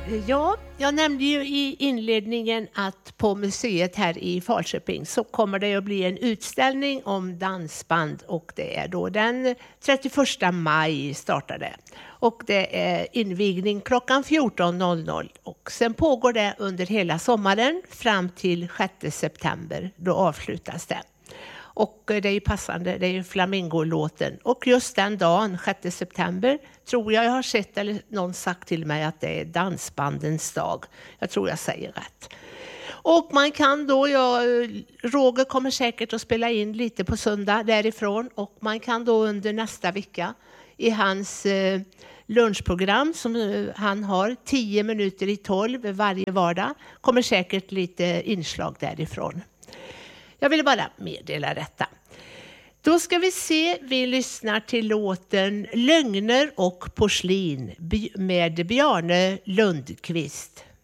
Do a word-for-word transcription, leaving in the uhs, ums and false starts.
Ja, jag nämnde ju i inledningen att på museet här i Falköping så kommer det att bli en utställning om dansband och det är då den trettioförsta maj startar det. Och det är invigning klockan fjorton noll noll och sen pågår det under hela sommaren fram till sjätte september, då avslutas det. Och det är ju passande, det är ju flamingolåten. Och just den dagen, sjätte september, tror jag jag har sett eller någon sagt till mig att det är dansbandens dag. Jag tror jag säger rätt. Och man kan då, ja, Roger kommer säkert att spela in lite på söndag därifrån. Och man kan då under nästa vecka i hans eh, lunchprogram som eh, han har, tio minuter i tolv varje vardag, kommer säkert lite inslag därifrån. Jag vill bara meddela detta. Då ska vi se, vi lyssnar till låten Lögner och porslin med Bjarne Lundqvist.